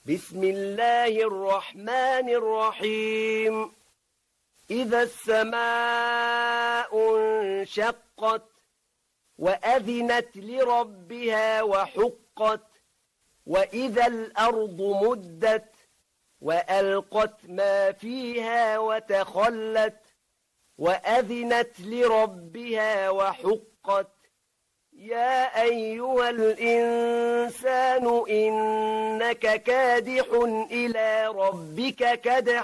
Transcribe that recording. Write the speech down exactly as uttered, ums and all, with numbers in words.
بسم الله الرحمن الرحيم إذا السماء انشقت وأذنت لربها وحقت وإذا الأرض مدت وألقت ما فيها وتخلت وأذنت لربها وحقت يا أيها الإنسان إنك كادح إلى ربك كدحا